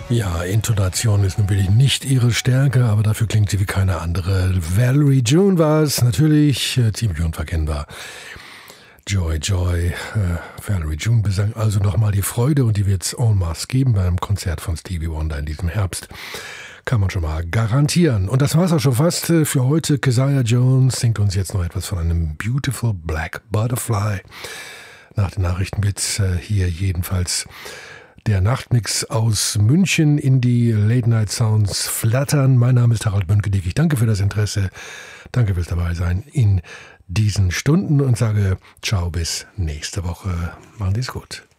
Ja, Intonation ist natürlich nicht ihre Stärke, aber dafür klingt sie wie keine andere. Valerie June war es, natürlich ziemlich unverkennbar. Joy, Valerie June besang also nochmal die Freude und die wird es en masse geben beim Konzert von Stevie Wonder in diesem Herbst. Kann man schon mal garantieren. Und das war's auch schon fast für heute. Keziah Jones singt uns jetzt noch etwas von einem Beautiful Black Butterfly. Nach den Nachrichten wird's hier jedenfalls der Nachtmix aus München in die Late Night Sounds flattern. Mein Name ist Harald Bönkedick. Ich danke für das Interesse. Danke fürs Dabeisein in diesen Stunden und sage ciao bis nächste Woche. Machen Sie es gut.